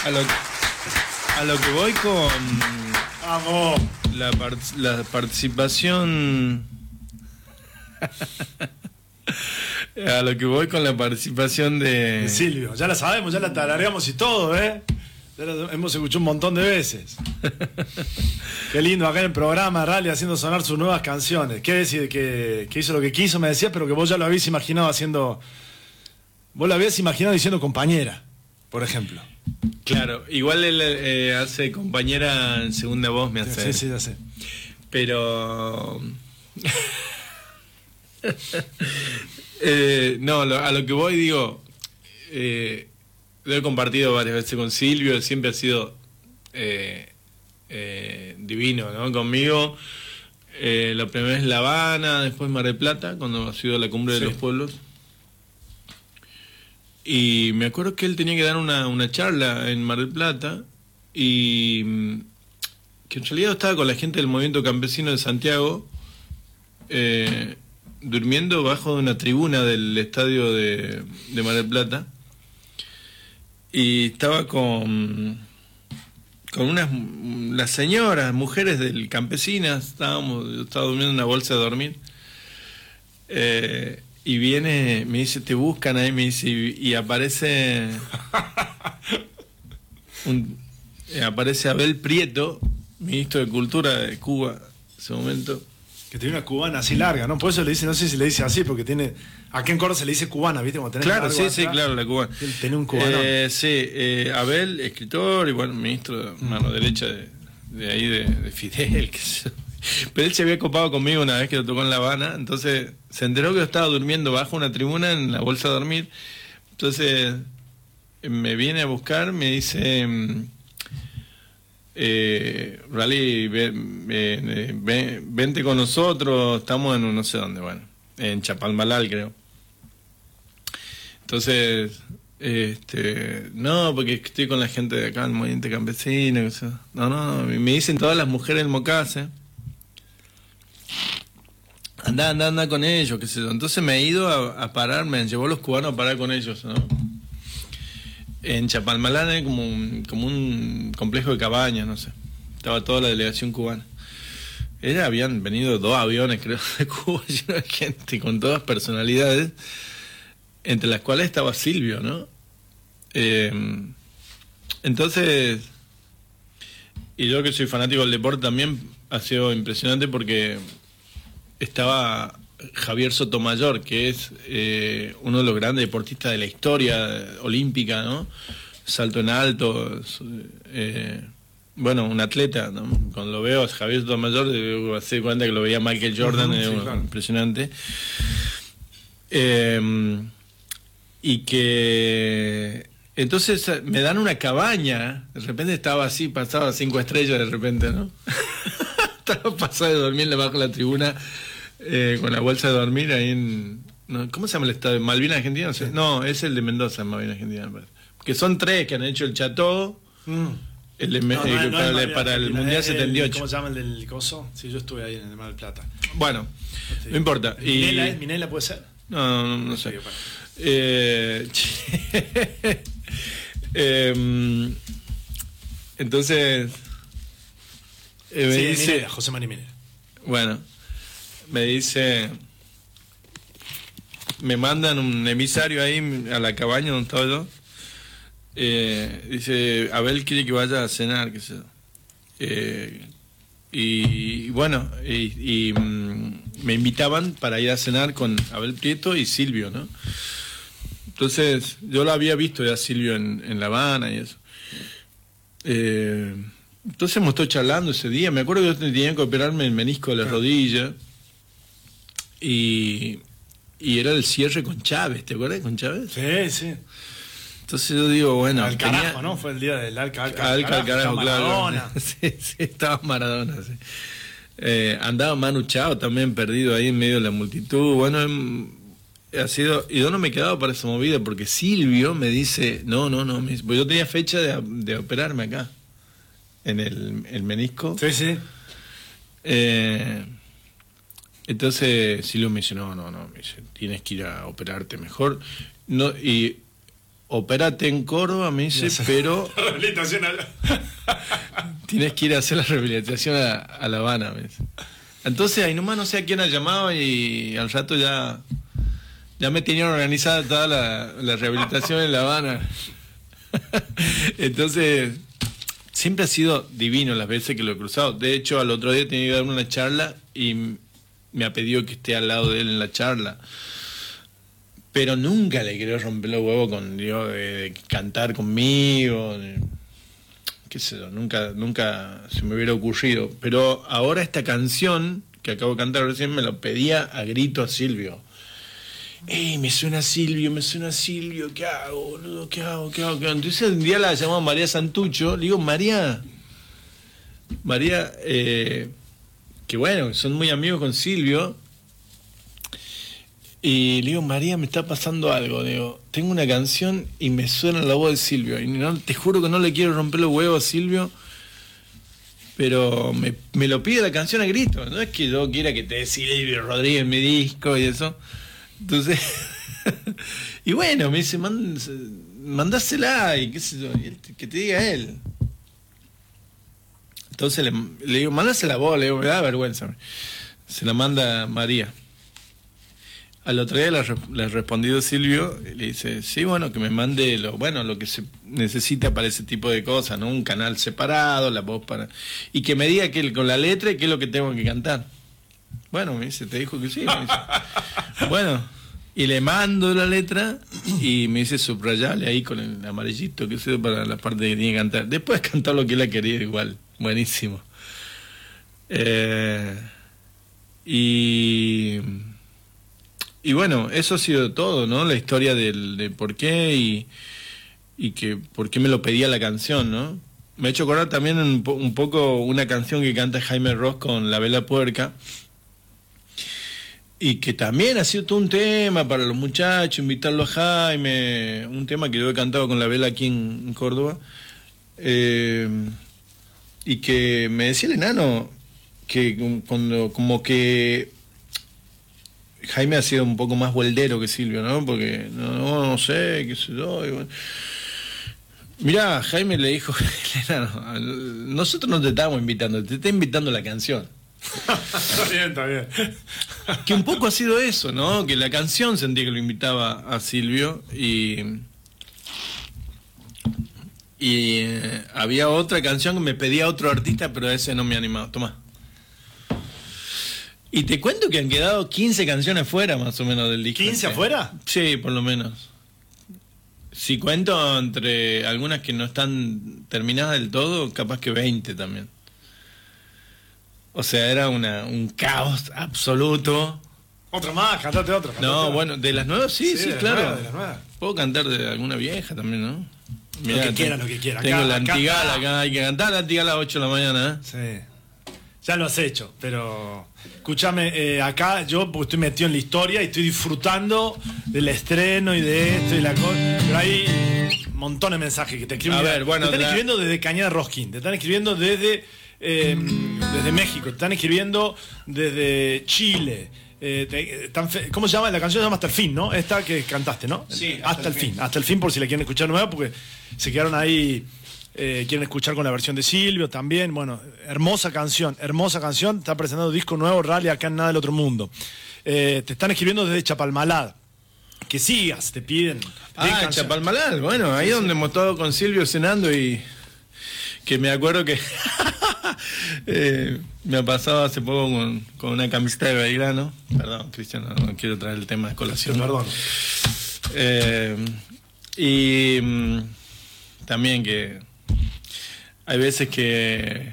a lo que voy con Vamos. la participación a lo que voy con la participación de Silvio, ya la sabemos, ya la tarareamos y todo, ¿eh? Ya la hemos escuchado un montón de veces. Qué lindo acá en el programa Rally haciendo sonar sus nuevas canciones. ¿Qué decir? Que hizo lo que quiso, me decía, pero que vos ya lo habías imaginado haciendo. Vos lo habías imaginado diciendo compañera, por ejemplo. Claro, igual él hace compañera en segunda voz, me hace. Sí, ya sé. Pero no, a lo que voy digo, lo he compartido varias veces con Silvio, siempre ha sido divino, ¿no? Conmigo, la primera vez La Habana, después Mar del Plata, cuando ha sido la cumbre de los pueblos. Y me acuerdo que él tenía que dar una charla en Mar del Plata y que en realidad estaba con la gente del movimiento campesino de Santiago, durmiendo bajo de una tribuna del estadio de Mar del Plata, y estaba con las señoras, mujeres del campesinas, yo estaba durmiendo en una bolsa de dormir, y viene, me dice, te buscan ahí, me dice, y aparece aparece Abel Prieto, ministro de Cultura de Cuba en ese momento. Que tiene una cubana así larga, ¿no? Por eso le dice, no sé si le dice así, porque tiene. Aquí en Córdoba se le dice cubana, ¿viste? Como tenés claro, sí, claro, la cubana. Tiene un cubano. Abel, escritor, y bueno, ministro de mano derecha de ahí, de Fidel, qué sé yo. Pero él se había copado conmigo una vez que lo tocó en La Habana, entonces se enteró que yo estaba durmiendo bajo una tribuna en la bolsa de dormir. Entonces me viene a buscar, me dice, Rally, vente con nosotros, estamos en no sé dónde, bueno, en Chapalmalal creo. Entonces, no, porque estoy con la gente de acá, el movimiento campesino, o sea, no, me dicen todas las mujeres del Mocase, anda con ellos, qué sé yo. Entonces me he ido a parar, me llevó los cubanos a parar con ellos, ¿no? En Chapalmalal hay como un complejo de cabañas, no sé. Estaba toda la delegación cubana. Habían venido 2 aviones, creo, de Cuba, lleno de gente, con todas personalidades, entre las cuales estaba Silvio, ¿no? Entonces, y yo que soy fanático del deporte también, ha sido impresionante porque estaba Javier Sotomayor, que es uno de los grandes deportistas de la historia olímpica, ¿no? Salto en alto, bueno, un atleta, ¿no? Cuando lo veo a Javier Sotomayor, hace cuenta que lo veía Michael Jordan, claro. Impresionante. Y que entonces me dan una cabaña, de repente estaba así, pasaba 5 estrellas de repente, ¿no? Estaba pasado de dormir debajo de la tribuna, con la bolsa de dormir ahí en... ¿no? ¿Cómo se llama el estadio? ¿Malvinas Argentina? No, es el de Mendoza, Malvinas Argentina. Que son 3 que han hecho el Chateau, para el Mundial 78. ¿Cómo se llama el del coso? Sí, yo estuve ahí en el Mar del Plata. Bueno, no importa. ¿Minela puede ser? No sé. Entonces me dice Minera, José María Minera. Bueno, me dice, me mandan un emisario ahí a la cabaña donde estaba yo. Dice, Abel quiere que vaya a cenar, qué sé yo. Y bueno, me invitaban para ir a cenar con Abel Prieto y Silvio, ¿no? Entonces, yo lo había visto ya Silvio en La Habana y eso. Entonces hemos estado charlando ese día. Me acuerdo que yo tenía que operarme el menisco de la rodilla. Y era el cierre con Chávez, ¿te acuerdas con Chávez? Sí. Entonces yo digo, bueno... Al carajo, ¿no? Fue el día del Alca, carajo, Maradona. Claro. Sí, estaba Maradona, sí. Andaba Manu Chao también perdido ahí en medio de la multitud. Bueno, ha sido... Y yo no me he quedado para esa movida porque Silvio me dice, no, pues yo tenía fecha de operarme acá, en el menisco. Sí. Entonces Silvio me dice, no, me dice, tienes que ir a operarte mejor. No, y opérate en Córdoba, me dice, pero Rehabilitación tienes que ir a hacer la rehabilitación a La Habana, me dice. Entonces ahí nomás no sé a quién ha llamado y al rato ya me tenían organizada toda la rehabilitación en La Habana. Entonces, siempre ha sido divino las veces que lo he cruzado. De hecho, al otro día tenía que dar una charla y me ha pedido que esté al lado de él en la charla. Pero nunca le quiero romper los huevos con Dios de cantar conmigo. Qué sé yo, nunca se me hubiera ocurrido. Pero ahora esta canción que acabo de cantar recién me lo pedía a grito a Silvio. Me suena Silvio, ¿qué hago, boludo? ¿Qué hago? Entonces un día la llamamos María Santucho, le digo, María, que bueno, son muy amigos con Silvio, y le digo, María, me está pasando algo, digo, tengo una canción y me suena la voz de Silvio, y no, te juro que no le quiero romper los huevos a Silvio, pero me lo pide la canción a grito, no es que yo quiera que te dé Silvio Rodríguez en mi disco y eso. Entonces, y bueno, me dice, mandásela y qué sé yo, que te diga él. Entonces le digo, mandásela vos, le digo, me da vergüenza. Se la manda María. Al otro día le ha respondido Silvio, y le dice, sí, bueno, que me mande lo que se necesita para ese tipo de cosas, ¿no? Un canal separado, la voz para... Y que me diga que con la letra qué es lo que tengo que cantar. Bueno, me dice, te dijo que sí. Me dice. Bueno, y le mando la letra y me dice subrayale ahí con el amarillito, que sé para la parte que tiene que cantar. Después cantar lo que él ha querido igual. Buenísimo. Y bueno, eso ha sido todo, ¿no? La historia de por qué y que por qué me lo pedía la canción, ¿no? Me ha hecho acordar también un poco una canción que canta Jaime Ross con La Vela Puerca, y que también ha sido todo un tema para los muchachos, invitarlo a Jaime, un tema que yo he cantado con La Vela aquí en Córdoba, y que me decía el enano que cuando como que Jaime ha sido un poco más vueldero que Silvio, ¿no? Porque no sé, qué sé yo. Y bueno. Mirá, Jaime le dijo, nosotros no te estamos invitando, te está invitando la canción. Está bien. Que un poco ha sido eso, ¿no? Que la canción sentía que lo invitaba a Silvio y había otra canción que me pedía otro artista, pero a ese no me ha animado. Tomá. Y te cuento que han quedado 15 canciones fuera más o menos del disco. ¿15 afuera? Sí, por lo menos. Si cuento entre algunas que no están terminadas del todo, capaz que 20 también. O sea, era un caos absoluto. Otra más, cantate otra. No, bueno, de las nuevas sí, claro. De las nuevas. Puedo cantar de alguna vieja también, ¿no? Mirá, lo que quiera. Tengo la Antigala acá, hay que cantar la Antigala a las 8 de la mañana, ¿eh? Sí. Ya lo has hecho, pero escúchame, acá yo porque estoy metido en la historia y estoy disfrutando del estreno y de esto y la cosa. Pero hay un montón de mensajes que te escriben. A ver, bueno, te están escribiendo desde Cañada Rosquín, te están escribiendo desde México, te están escribiendo desde Chile. ¿Cómo se llama? La canción se llama Hasta el Fin, ¿no? Esta que cantaste, ¿no? Sí, Hasta el fin. Hasta el fin, por si la quieren escuchar nueva, porque se quedaron ahí. Quieren escuchar con la versión de Silvio también. Bueno, hermosa canción. Está presentando disco nuevo, Rally, acá en Nada del Otro Mundo. Te están escribiendo desde Chapalmalal. Que sigas, te piden. Chapalmalal, bueno, ahí sí, donde hemos estado con Silvio cenando y que me acuerdo que me ha pasado hace poco con una camiseta de Belgrano. Perdón, Cristian, no quiero traer el tema de colación. Perdón. Y también que hay veces que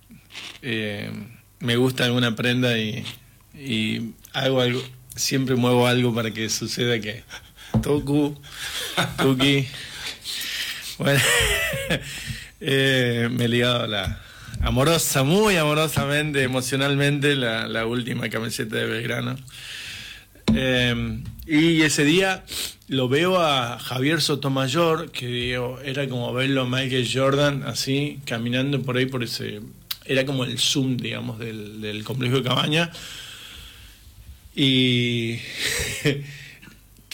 me gusta alguna prenda y hago algo, siempre muevo algo para que suceda que Tuki. Bueno, me he ligado muy amorosamente, emocionalmente, la última camiseta de Belgrano. Y ese día lo veo a Javier Sotomayor, que digo, era como verlo a Michael Jordan, así, caminando por ahí, era como el Zoom, digamos, del complejo de Cabaña. Y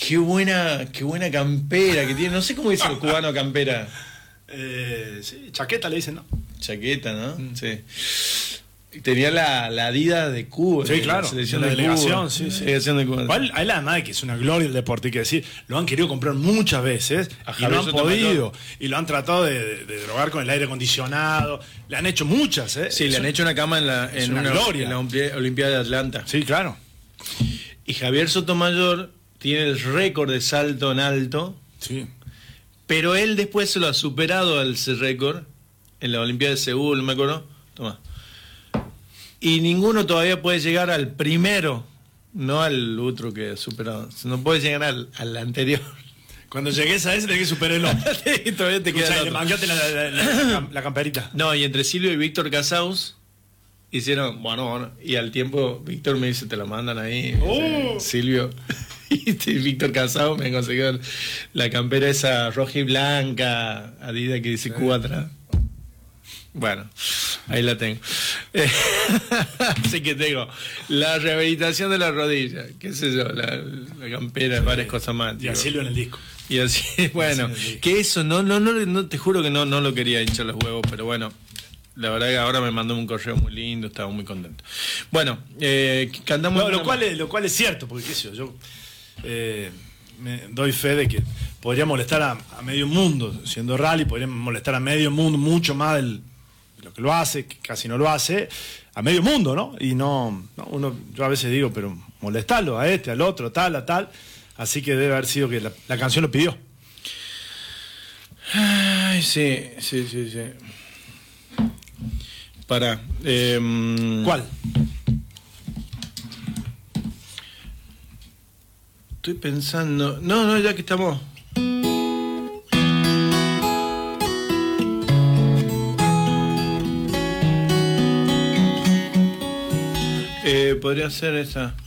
Qué buena campera que tiene. No sé cómo dice el cubano campera. Sí, chaqueta le dicen, ¿no? Chaqueta, ¿no? Sí. Tenía la Adidas de Cuba. Sí, claro. La selección de delegación, Cuba. sí, sí. Selección de Cuba. Igual, a él además de que es una gloria el deporte, hay que decir, lo han querido comprar muchas veces y no han podido. Y lo han tratado de drogar con el aire acondicionado. Le han hecho muchas, ¿eh? Sí, le han hecho una cama en una gloria. En la Olimpiada de Atlanta. Sí, claro. Y Javier Sotomayor tiene el récord de salto en alto. Sí. Pero él después se lo ha superado al ese récord en la Olimpiada de Seúl, no me acuerdo. Toma. Y ninguno todavía puede llegar al primero, no al otro que ha superado. No puede llegar al anterior. Cuando llegues a ese tenés que superarlo. Sí, todavía te queda. Le mangaste la camperita. No, y entre Silvio y Víctor Casaus hicieron, bueno, y al tiempo Víctor me dice, te lo mandan ahí. Silvio y Víctor Casaus me consiguió la campera esa roja y blanca, Adidas que dice Cuba atrás. Bueno, ahí la tengo. Así que tengo la rehabilitación de la rodilla, qué sé yo, la campera, varias cosas más. Y a Silvio en el disco. Y así, bueno, que eso, no, te juro que no lo quería hinchar los huevos, pero bueno, la verdad que ahora me mandó un correo muy lindo, estaba muy contento. Bueno, cantamos... No, lo cual es cierto, porque qué sé yo me doy fe de que podría molestar a medio mundo, siendo rally, podría molestar a medio mundo mucho más de lo que lo hace, que casi no lo hace, a medio mundo, ¿no? Y yo a veces digo, pero molestarlo a este, al otro, tal, a tal, así que debe haber sido que la canción lo pidió. Ay, sí. Para. ¿Cuál? Estoy pensando. No, ya que estamos. Podría ser esa.